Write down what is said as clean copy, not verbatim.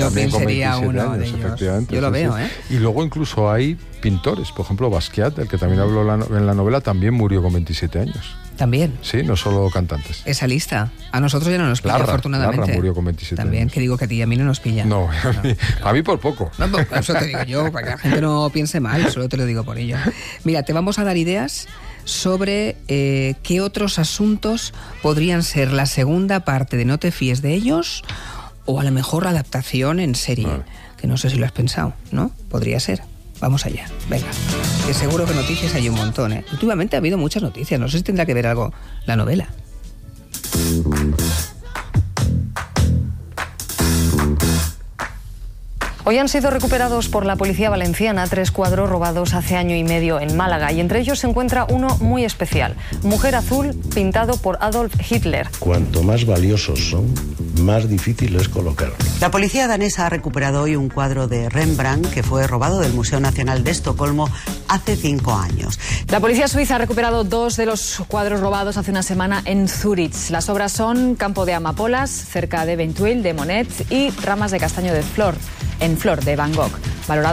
Joplin con sería 27 uno de años, ellos. efectivamente. Yo lo veo, ¿eh? Y luego incluso hay pintores, por ejemplo Basquiat, el que también habló en la novela, también murió con 27 años. También. Sí, no solo cantantes. Esa lista. A nosotros ya no nos pilla, afortunadamente. Larra murió con 27 También, años. que digo que a ti y a mí no nos pilla. No, a mí por poco. No, por eso te digo yo, para que la gente no piense mal, solo te lo digo por ello. Mira, te vamos a dar ideas sobre qué otros asuntos podrían ser la segunda parte de No te fíes de ellos, o a lo mejor la adaptación en serie, vale. Que no sé si lo has pensado, ¿no? Podría ser. Vamos allá, venga. Que seguro que noticias hay un montón, ¿eh? Últimamente ha habido muchas noticias, no sé si tendrá que ver algo la novela. Hoy han sido recuperados por la policía valenciana 3 cuadros robados hace año y medio en Málaga, y entre ellos se encuentra uno muy especial, Mujer Azul, pintado por Adolf Hitler. Cuanto más valiosos son, más difícil es colocarlos. La policía danesa ha recuperado hoy un cuadro de Rembrandt que fue robado del Museo Nacional de Estocolmo hace 5 años. La policía suiza ha recuperado 2 de los cuadros robados hace una semana en Zúrich. Las obras son Campo de Amapolas, cerca de Ventuil, de Monet, y Ramas de castaño de Flor, en Flor, de Van Gogh. Valorado